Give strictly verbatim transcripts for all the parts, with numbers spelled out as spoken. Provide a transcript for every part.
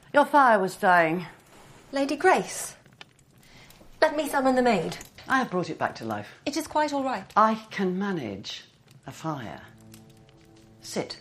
Your fire was dying. Lady Grace, let me summon the maid. I have brought it back to life. It is quite all right. I can manage a fire. Sit.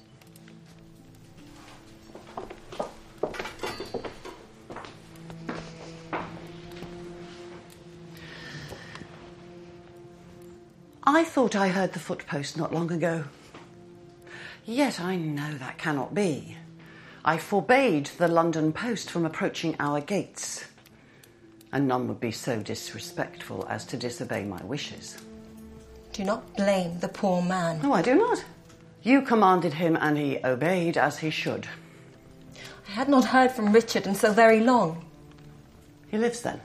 I thought I heard the footpost not long ago. Yet I know that cannot be. I forbade the London post from approaching our gates, and none would be so disrespectful as to disobey my wishes. Do not blame the poor man. No, I do not. You commanded him and he obeyed as he should. I had not heard from Richard in so very long. He lives then?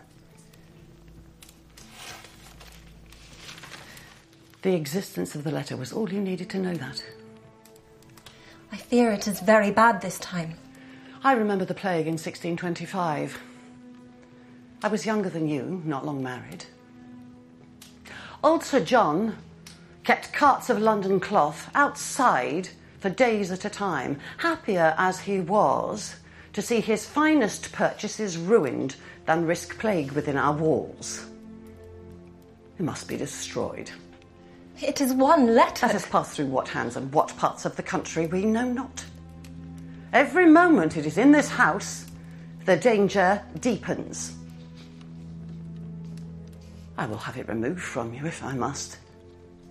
The existence of the letter was all you needed to know that. I fear it is very bad this time. I remember the plague in sixteen twenty-five. I was younger than you, not long married. Old Sir John kept carts of London cloth outside for days at a time, happier as he was to see his finest purchases ruined than risk plague within our walls. It must be destroyed. It is one letter. Let us pass through what hands and what parts of the country we know not. Every moment it is in this house, the danger deepens. I will have it removed from you if I must.